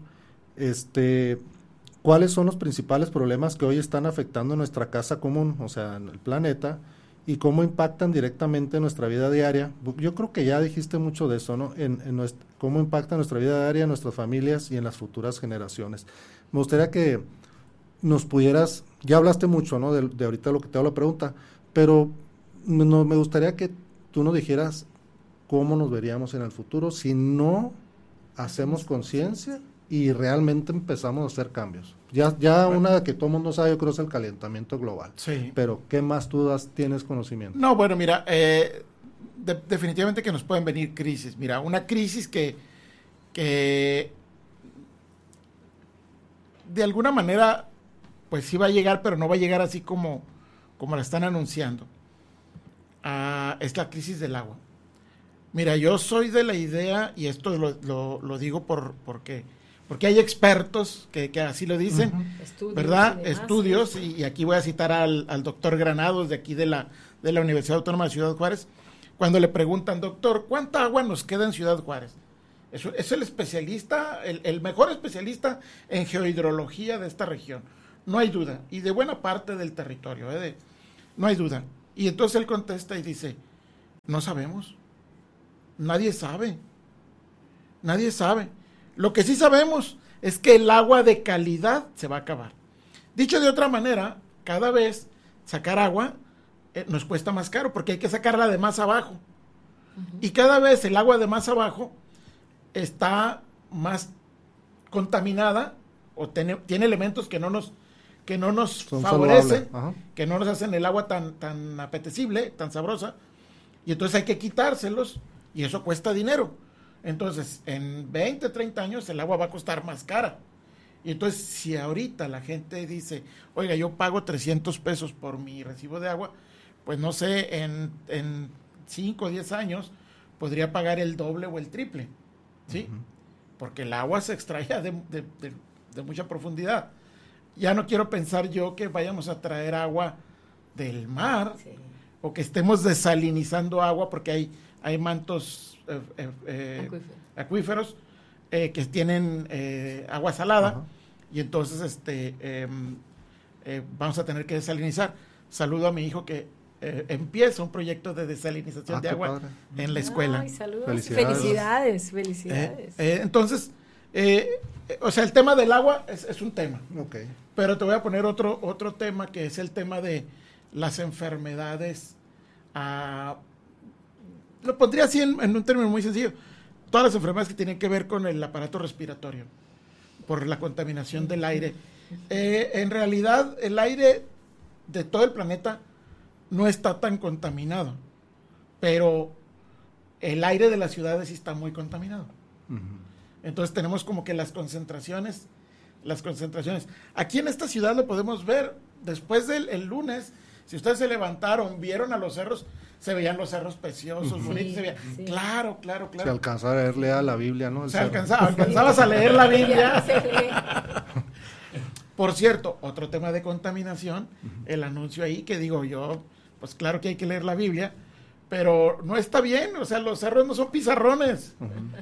¿cuáles son los principales problemas que hoy están afectando nuestra casa común, o sea, en el planeta, y cómo impactan directamente en nuestra vida diaria? Yo creo que ya dijiste mucho de eso, ¿no? Cómo impacta nuestra vida diaria, en nuestras familias y en las futuras generaciones. Me gustaría que nos pudieras, ya hablaste mucho, ¿no? De ahorita lo que te hago la pregunta, pero me gustaría que tú nos dijeras cómo nos veríamos en el futuro si no hacemos conciencia y realmente empezamos a hacer cambios. Ya una que todo el mundo sabe, yo creo, es el calentamiento global. Sí. Pero, ¿qué más tú tienes conocimiento? No, bueno, mira, definitivamente que nos pueden venir crisis. Mira, una crisis que de alguna manera pues sí va a llegar, pero no va a llegar así como la están anunciando. Es la crisis del agua. Mira, yo soy de la idea, y esto lo digo porque hay expertos que así lo dicen, ¿verdad? Estudios, y aquí voy a citar al doctor Granados, de aquí de la Universidad Autónoma de Ciudad Juárez, cuando le preguntan, doctor, ¿cuánta agua nos queda en Ciudad Juárez? Es el especialista, el mejor especialista en geohidrología de esta región. No hay duda. Y de buena parte del territorio. No hay duda. Y entonces él contesta y dice, no sabemos. Nadie sabe. Nadie sabe. Lo que sí sabemos es que el agua de calidad se va a acabar. Dicho de otra manera, cada vez sacar agua nos cuesta más caro porque hay que sacarla de más abajo. Y cada vez el agua de más abajo está más contaminada o tiene elementos que no nos favorecen, que no nos hacen el agua tan apetecible, tan sabrosa, y entonces hay que quitárselos y eso cuesta dinero. Entonces, en 20, 30 años el agua va a costar más cara. Y entonces, si ahorita la gente dice, oiga, yo pago 300 pesos por mi recibo de agua, pues no sé, en 5 o 10 años podría pagar el doble o el triple, ¿sí? Porque el agua se extrae de mucha profundidad. Ya no quiero pensar yo que vayamos a traer agua del mar, o que estemos desalinizando agua, porque hay mantos acuíferos que tienen agua salada, y entonces vamos a tener que desalinizar. Saludo a mi hijo que empieza un proyecto de desalinización de agua en la escuela. Ay, saludos. Felicidades. Entonces, o sea, el tema del agua es un tema. Okay. Pero te voy a poner otro tema, que es el tema de las enfermedades. Lo pondría así en un término muy sencillo. Todas las enfermedades que tienen que ver con el aparato respiratorio, por la contaminación del aire. En realidad, el aire de todo el planeta no está tan contaminado, pero el aire de las ciudades sí está muy contaminado. Entonces tenemos como que las concentraciones. Aquí en esta ciudad lo podemos ver después del lunes. Si ustedes se levantaron, vieron a los cerros, se veían los cerros preciosos, bonitos, se veía. Claro. Se alcanzaba a leer la Biblia, ¿no? Alcanzabas a leer la Biblia. Por cierto, otro tema de contaminación, el anuncio ahí que digo yo, pues claro que hay que leer la Biblia, pero no está bien, o sea, los cerros no son pizarrones.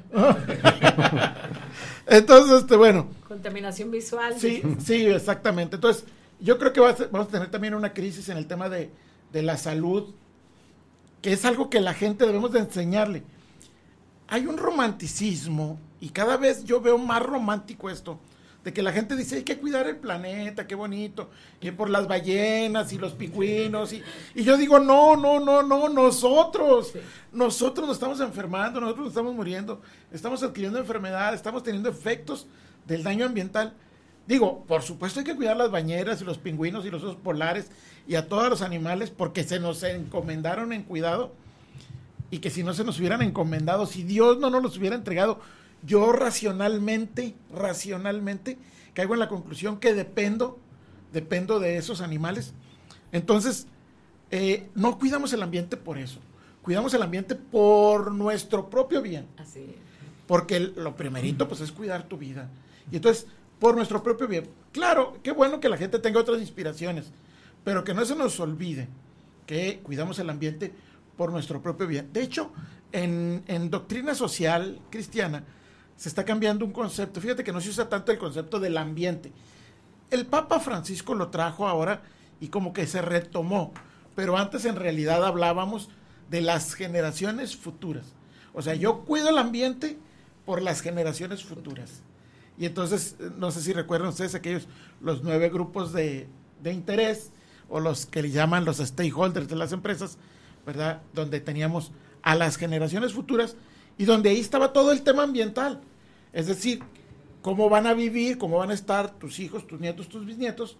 Entonces, bueno. Contaminación visual. Sí, exactamente. Entonces, yo creo que vamos a tener también una crisis en el tema de la salud, que es algo que la gente debemos de enseñarle. Hay un romanticismo, y cada vez yo veo más romántico esto, de que la gente dice, hay que cuidar el planeta, qué bonito, y por las ballenas y los pingüinos, y yo digo, no, nosotros nos estamos enfermando, nosotros nos estamos muriendo, estamos adquiriendo enfermedades, estamos teniendo efectos del daño ambiental. Digo, por supuesto hay que cuidar las bañeras y los pingüinos y los osos polares y a todos los animales, porque se nos encomendaron en cuidado, y que si no se nos hubieran encomendado, si Dios no nos los hubiera entregado, yo racionalmente caigo en la conclusión que dependo de esos animales. Entonces, no cuidamos el ambiente por eso, cuidamos el ambiente por nuestro propio bien. Así es. Porque lo primerito pues es cuidar tu vida. Y entonces, por nuestro propio bien. Claro, qué bueno que la gente tenga otras inspiraciones, pero que no se nos olvide que cuidamos el ambiente por nuestro propio bien. De hecho, en doctrina social cristiana, se está cambiando un concepto. Fíjate que no se usa tanto el concepto del ambiente. El Papa Francisco lo trajo ahora y como que se retomó, pero antes en realidad hablábamos de las generaciones futuras. O sea, yo cuido el ambiente por las generaciones futuras. Y entonces, no sé si recuerdan ustedes los 9 grupos de interés, o los que le llaman los stakeholders de las empresas, ¿verdad? Donde teníamos a las generaciones futuras, y donde ahí estaba todo el tema ambiental. Es decir, cómo van a vivir, cómo van a estar tus hijos, tus nietos, tus bisnietos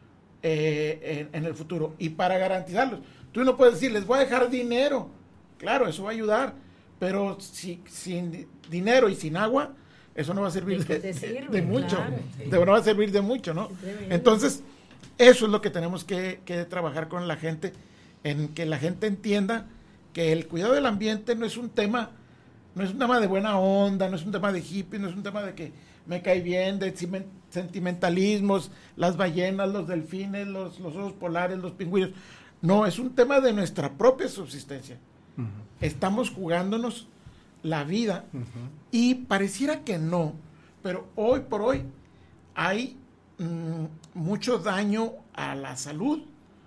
en el futuro. Y para garantizarlos, tú no puedes decir, les voy a dejar dinero. Claro, eso va a ayudar, pero sin dinero y sin agua, eso no va a servir de mucho. Claro. No va a servir de mucho, ¿no? Entonces, eso es lo que tenemos que trabajar con la gente, en que la gente entienda que el cuidado del ambiente no es un tema de buena onda, no es un tema de hippie, no es un tema de que me cae bien, de sentimentalismos, las ballenas, los delfines, los osos polares, los pingüinos. No, es un tema de nuestra propia subsistencia. Estamos jugándonos la vida, y pareciera que no, pero hoy por hoy hay mucho daño a la salud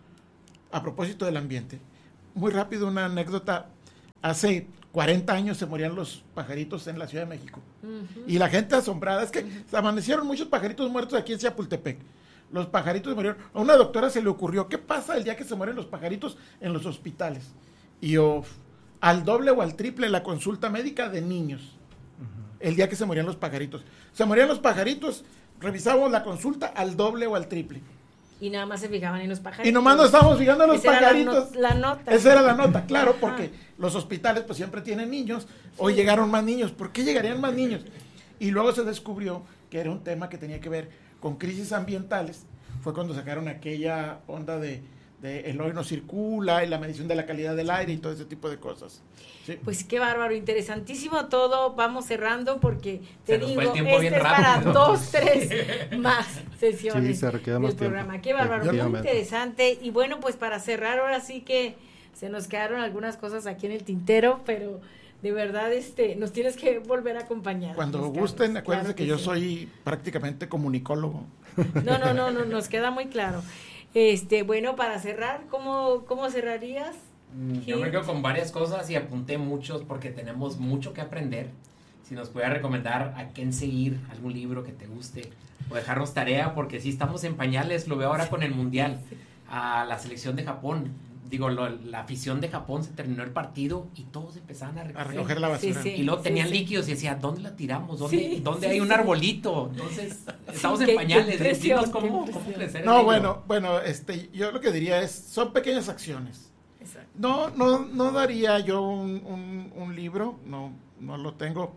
a propósito del ambiente. Muy rápido, una anécdota. Hace 40 años se morían los pajaritos en la Ciudad de México. Y la gente asombrada, es que amanecieron muchos pajaritos muertos aquí en Chapultepec. Los pajaritos murieron. A una doctora se le ocurrió, ¿qué pasa el día que se mueren los pajaritos en los hospitales? Y al doble o al triple la consulta médica de niños. El día que se morían los pajaritos. Se morían los pajaritos, revisábamos la consulta al doble o al triple. Y nada más se fijaban en los pajaritos. Y nomás nos estábamos fijando en los pajaritos. Era la nota. Esa era la nota, claro, porque los hospitales pues siempre tienen niños. Hoy llegaron más niños. ¿Por qué llegarían más niños? Y luego se descubrió que era un tema que tenía que ver con crisis ambientales. Fue cuando sacaron aquella onda de el hoy no circula y la medición de la calidad del aire y todo ese tipo de cosas. ¿Sí? Pues qué bárbaro, interesantísimo todo. Vamos cerrando porque te digo, el tiempo bien es rápido. para 2, 3 más sesiones se requeda más del programa. tiempo. Qué bárbaro, muy interesante. Y bueno, pues para cerrar, ahora sí que se nos quedaron algunas cosas aquí en el tintero, pero de verdad nos tienes que volver a acompañar. Cuando gusten, acuérdense que yo soy prácticamente comunicólogo. No, nos queda muy claro. Bueno, para cerrar, ¿cómo cerrarías? Yo me quedo con varias cosas y apunté muchos porque tenemos mucho que aprender. Si nos pudiera recomendar a quién seguir, algún libro que te guste o dejarnos tarea, porque sí estamos en pañales, lo veo ahora con el Mundial, a la selección de Japón. Digo, la afición de Japón, se terminó el partido y todos empezaban a recoger la basura. Y luego tenían líquidos y decía, ¿dónde la tiramos? ¿Dónde hay un arbolito? Entonces, estamos en pañales. Dinos cómo crecer. No, bueno, yo lo que diría es, son pequeñas acciones. Exacto. No daría yo un libro, no lo tengo,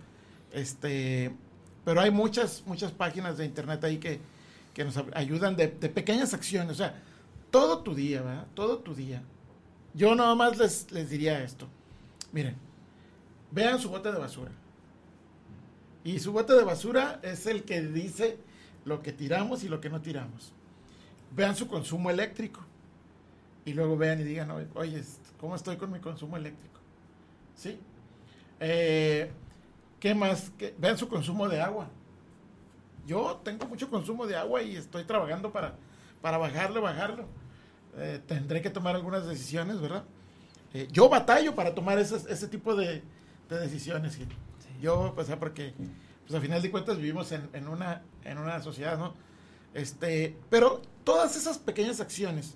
pero hay muchas páginas de internet ahí que nos ayudan de pequeñas acciones, o sea, todo tu día, ¿verdad? Todo tu día. Yo nada más les diría esto. Miren, vean su bote de basura. Y su bote de basura es el que dice lo que tiramos y lo que no tiramos. Vean su consumo eléctrico. Y luego vean y digan, oye, ¿cómo estoy con mi consumo eléctrico? ¿Sí? ¿Qué más? Vean su consumo de agua. Yo tengo mucho consumo de agua y estoy trabajando para bajarlo. Tendré que tomar algunas decisiones, ¿verdad? Yo batallo para tomar ese tipo de decisiones. ¿Sí? Yo, pues, porque a final de cuentas vivimos en una sociedad, ¿no? Pero todas esas pequeñas acciones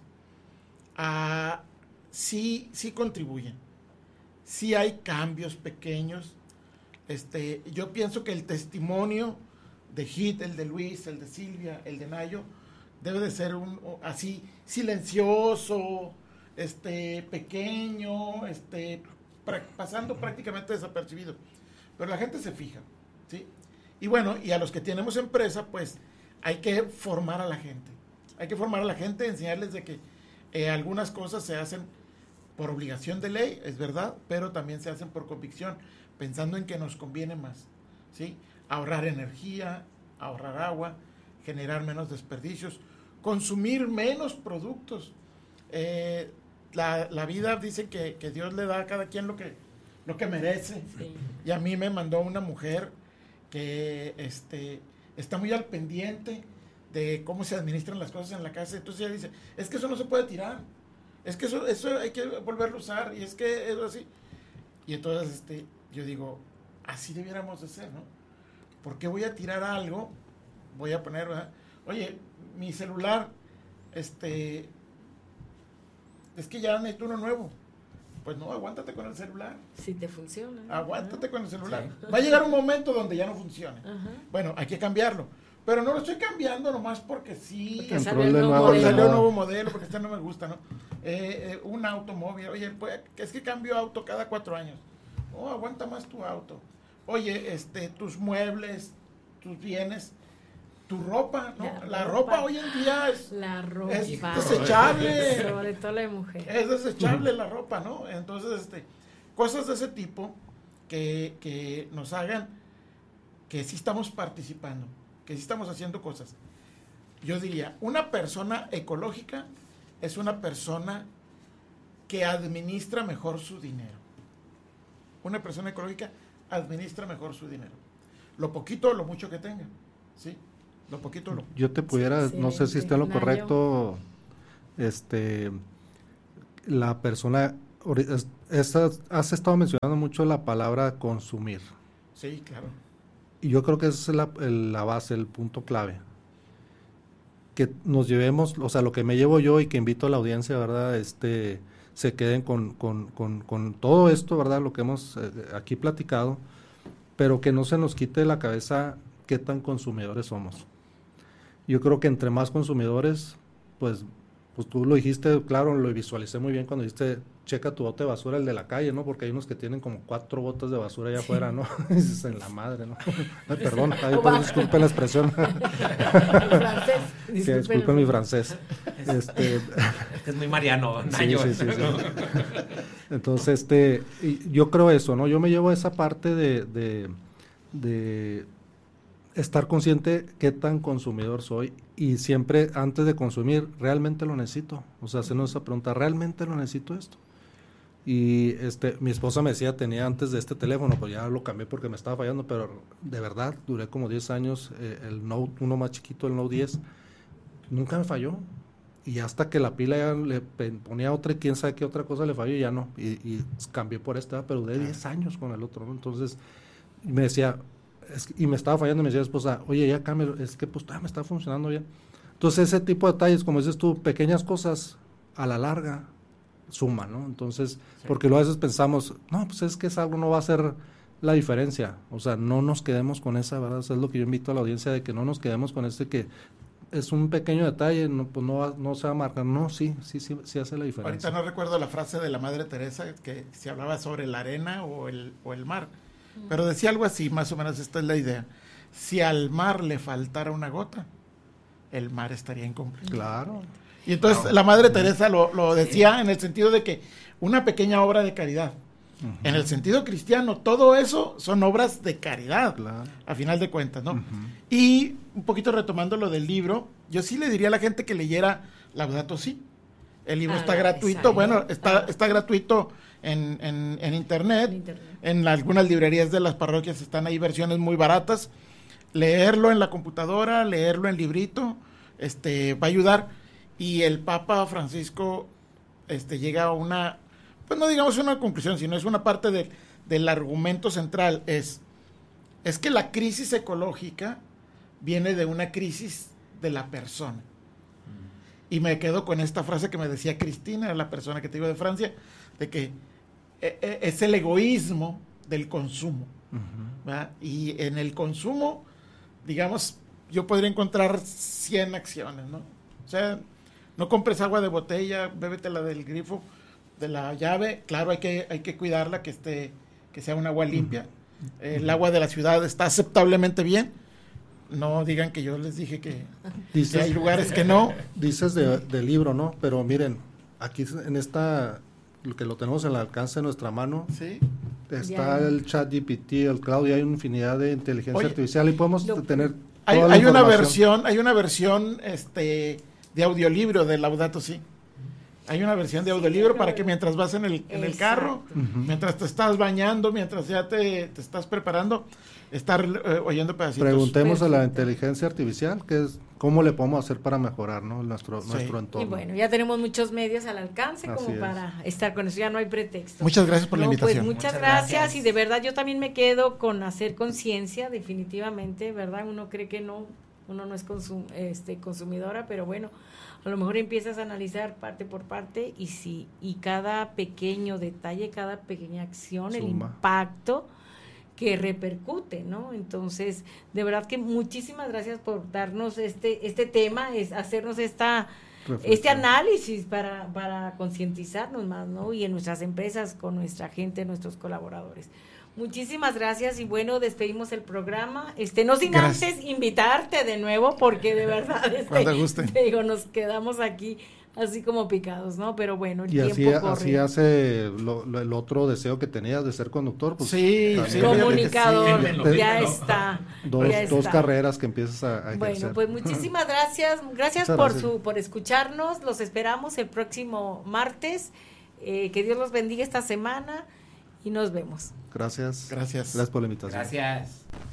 sí contribuyen. Sí hay cambios pequeños. Yo pienso que el testimonio de Hit, el de Luis, el de Silvia, el de Nayo, debe de ser así silencioso, pequeño, pasando prácticamente desapercibido. Pero la gente se fija, ¿sí? Y bueno, y a los que tenemos empresa, pues hay que formar a la gente. Hay que formar a la gente, enseñarles de que algunas cosas se hacen por obligación de ley, es verdad, pero también se hacen por convicción, pensando en que nos conviene más, ¿sí? Ahorrar energía, ahorrar agua, generar menos desperdicios, consumir menos productos. La vida dice que Dios le da a cada quien lo que merece. Sí. Y a mí me mandó una mujer que está muy al pendiente de cómo se administran las cosas en la casa. Entonces ella dice, es que eso no se puede tirar, es que eso hay que volverlo a usar, y es que eso así. Y entonces yo digo, así debiéramos de ser, ¿no? ¿Por qué voy a tirar algo? Voy a poner, ¿verdad? Oye, mi celular, es que ya necesito uno nuevo. Pues no, aguántate con el celular. Si te funciona. Aguántate con el celular. Sí. Va a llegar un momento donde ya no funcione. Bueno, hay que cambiarlo. Pero no lo estoy cambiando nomás porque sí. Porque salió un nuevo modelo, porque no me gusta, ¿no? Un automóvil. Oye, pues, es que cambio auto cada 4 años. Oh, aguanta más tu auto. Oye, tus muebles, tus bienes, tu ropa, ¿no? La ropa hoy en día es desechable. Sobre todo la de mujer. Es desechable la ropa, ¿no? Entonces, cosas de ese tipo que nos hagan que sí estamos participando, que sí estamos haciendo cosas. Yo diría, una persona ecológica es una persona que administra mejor su dinero. Una persona ecológica administra mejor su dinero. Lo poquito o lo mucho que tenga, ¿sí? Lo poquito o lo... Yo te pudiera, sí, no sé si está en lo correcto, la persona, has estado mencionando mucho la palabra consumir. Sí, claro. Y yo creo que esa es la base, el punto clave. Que nos llevemos, o sea, lo que me llevo yo y que invito a la audiencia, ¿verdad? Se queden con todo esto, ¿verdad? Lo que hemos aquí platicado, pero que no se nos quite de la cabeza qué tan consumidores somos. Yo creo que entre más consumidores, pues tú lo dijiste, claro, lo visualicé muy bien cuando dijiste, checa tu bote de basura, el de la calle, ¿no? Porque hay unos que tienen como 4 botes de basura allá afuera, ¿no? Dices, en la madre, ¿no? Ay, perdón, disculpen la expresión. Disculpen mi francés. Es muy mariano. Sí. Entonces, yo creo eso, ¿no? Yo me llevo esa parte de estar consciente qué tan consumidor soy, y siempre antes de consumir, ¿realmente lo necesito? O sea, hacernos esa pregunta, ¿realmente lo necesito esto? Y mi esposa me decía, tenía antes de este teléfono, pues ya lo cambié porque me estaba fallando, pero de verdad, duré como 10 años, el Note, uno más chiquito, el Note 10, nunca me falló. Y hasta que la pila ya le ponía otra, quién sabe qué otra cosa le falló, y ya no. Y cambié por pero duré 10 años con el otro, ¿no? Entonces, me decía, y me estaba fallando, y me decía esposa, oye, ya cambio, es que pues me está funcionando bien. Entonces, ese tipo de detalles, como dices tú, pequeñas cosas, a la larga, suman, ¿no? Entonces, sí. Porque luego a veces pensamos, no, pues es que es algo, no va a ser la diferencia. O sea, no nos quedemos con esa, ¿verdad? Eso es lo que yo invito a la audiencia, de que no nos quedemos con que es un pequeño detalle, no, pues no se va a marcar. No, sí hace la diferencia. Ahorita no recuerdo la frase de la Madre Teresa, que se hablaba sobre la arena o el mar, pero decía algo así, más o menos esta es la idea. Si al mar le faltara una gota, el mar estaría incompleto. Claro. Y entonces la Madre Teresa lo decía en el sentido de que una pequeña obra de caridad. Uh-huh. En el sentido cristiano, todo eso son obras de caridad, claro, a final de cuentas, ¿no? Uh-huh. Y un poquito retomando lo del libro, yo sí le diría a la gente que leyera Laudato Si. El libro está gratuito, bueno, está gratuito en internet. En algunas librerías de las parroquias están ahí versiones muy baratas. Leerlo en la computadora, leerlo en librito, va a ayudar. Y el Papa Francisco llega a una, pues no digamos una conclusión, sino es una parte del argumento central, es que la crisis ecológica viene de una crisis de la persona. Y me quedo con esta frase que me decía Cristina, la persona que te digo de Francia, de que es el egoísmo del consumo. ¿Verdad? Y en el consumo, digamos, yo podría encontrar 100 acciones, ¿no? O sea, no compres agua de botella, bébetela del grifo, de la llave. Claro, hay que cuidarla, que sea un agua limpia. El agua de la ciudad está aceptablemente bien. No digan que yo les dije que hay lugares que no. Dices del libro, ¿no? Pero miren, aquí en lo que lo tenemos al alcance de nuestra mano, ¿sí? Está el ChatGPT, el Cloud, y hay una infinidad de inteligencia artificial, y podemos tener hay una versión de audiolibro de Laudato Si. Hay una versión de audiolibro para que mientras vas en el carro, mientras te estás bañando, mientras ya te estás preparando, estar oyendo pedacitos. Preguntemos a la inteligencia artificial cómo le podemos hacer para mejorar, ¿no? nuestro entorno. Y bueno, ya tenemos muchos medios al alcance para estar con eso, ya no hay pretexto. Muchas gracias por la invitación. Pues muchas gracias, y de verdad yo también me quedo con hacer conciencia, definitivamente, ¿verdad? Uno cree que uno no es consumidora, pero bueno, a lo mejor empiezas a analizar parte por parte, y cada pequeño detalle, cada pequeña acción, el impacto que repercute, ¿no? Entonces, de verdad que muchísimas gracias por darnos este tema, es hacernos este análisis para concientizarnos más, ¿no? Y en nuestras empresas, con nuestra gente, nuestros colaboradores. Muchísimas gracias, y bueno, despedimos el programa, no sin antes invitarte de nuevo, porque de verdad cuando guste. Te digo, nos quedamos aquí así como picados, ¿no? Pero bueno, el tiempo corre. Así hace el otro deseo que tenías de ser conductor, pues comunicador, ya está. Dos carreras que empiezas a ejercer. Bueno, pues muchísimas gracias por escucharnos. Los esperamos el próximo martes. Que Dios los bendiga esta semana. y nos vemos. Gracias. Gracias. Gracias por la invitación. Gracias.